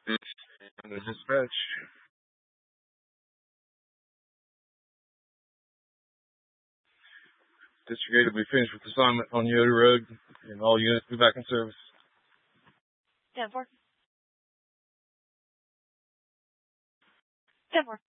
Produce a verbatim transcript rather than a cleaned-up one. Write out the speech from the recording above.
And the dispatch. District eight will be finished with assignment on Yoder Road, and all units will be back in service. ten four. ten four.